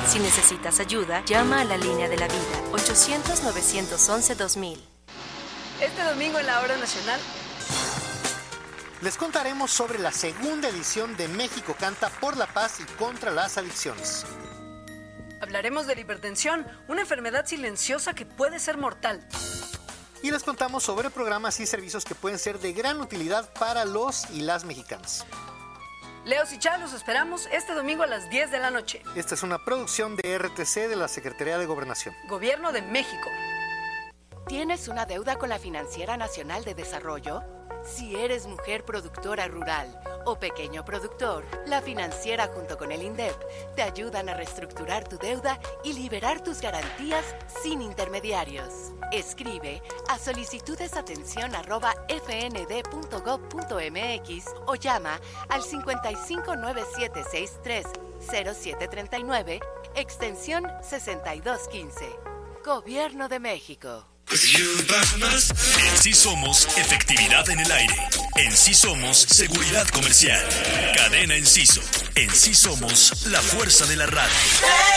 Si necesitas ayuda, llama a la línea de la vida, 800-911-2000. Este domingo en la Hora Nacional les contaremos sobre la segunda edición de México Canta por la Paz y contra las adicciones. hablaremos de la hipertensión, una enfermedad silenciosa que puede ser mortal. Y les contamos sobre programas y servicios que pueden ser de gran utilidad para los y las mexicanos. Leos y Chá, los esperamos este domingo a las 10 de la noche. Esta es una producción de RTC de la Secretaría de Gobernación. Gobierno de México. ¿Tienes una deuda con la Financiera Nacional de Desarrollo? Si eres mujer productora rural o pequeño productor, la Financiera junto con el INDEP te ayudan a reestructurar tu deuda y liberar tus garantías sin intermediarios. Escribe a solicitudesatención@fnd.gov.mx o llama al 5597630739, extensión 6215. Gobierno de México. En Sí Somos, efectividad en el aire. En Sí Somos, seguridad comercial. Cadena Enciso. En Sí Somos, la fuerza de la radio.